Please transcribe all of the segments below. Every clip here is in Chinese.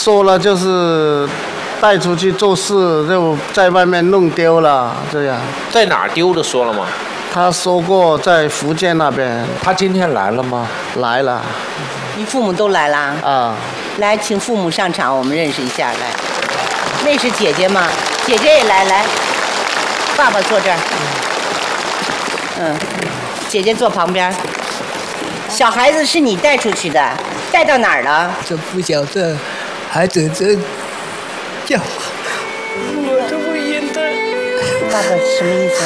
说了就是带出去做事，就在外面弄丢了，这样。 在哪儿丢的说了吗？ 他说过在福建那边。 他今天来了吗？ 来了。 你父母都来了啊？ 来，请父母上场，我们认识一下。来，那是姐姐吗？姐姐也来，来，爸爸坐这儿。姐姐坐旁边。小孩子是你带出去的，带到哪儿了？ 这不晓得，孩子这叫我都不认得。 爸爸什么意思？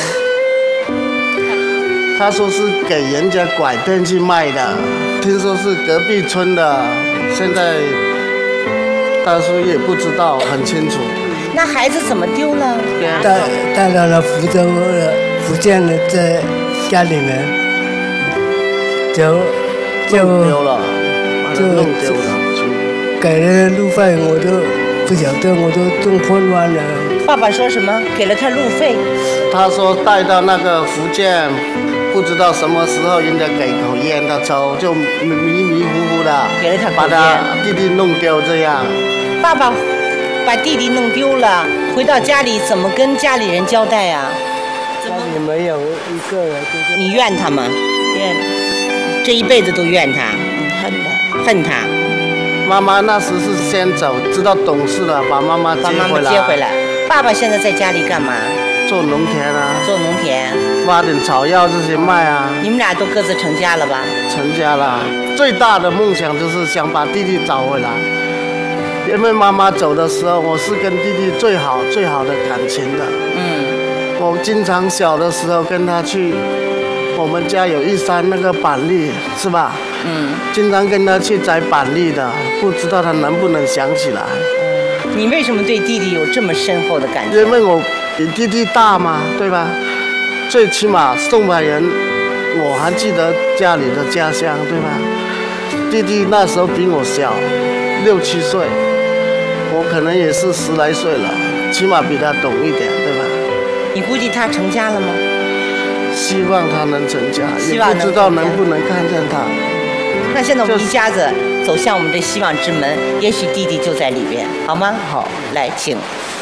他说是给人家拐骗去卖的，听说是隔壁村的，现在大叔也不知道很清楚。 那孩子怎么丢了？ 带到了福建的这家里人，就丢了，就弄丢了。 给了路费，我都不晓得，我都中混乱了。 爸爸说什么？给了他路费？ 他说带到那个福建。不知道什么时候人家给口烟他抽，就迷迷糊糊的， 给了他把他弟弟弄丢这样。 爸爸把弟弟弄丢了，回到家里怎么跟家里人交代啊？ 家里没有一个人。 你怨他吗？怨，这一辈子都怨他，恨他。 妈妈那时是先走，知道懂事了，把妈妈接回来。 爸爸现在在家里干嘛？ 做农田啊。做农田。 挖点草药这些卖啊。 你们俩都各自成家了吧？ 成家了。最大的梦想就是想把弟弟找回来。因为妈妈走的时候，我是跟弟弟最好的感情的。我经常小的时候跟他去，我们家有一山那个板栗，是吧？经常跟他去摘板栗的，不知道他能不能想起来。 你为什么对弟弟有这么深厚的感情？ 因为我比弟弟大嘛，对吧？最起码宋百人，我还记得家里的家乡，对吧？弟弟那时候比我小6、7岁，我可能也是10来岁了，起码比他懂一点，对吧？ 你估计他成家了吗？ 希望他能成家，也不知道能不能看见他。 那现在我们一家子走向我们这希望之门，也许弟弟就在里边，好吗？ 好， 来，请。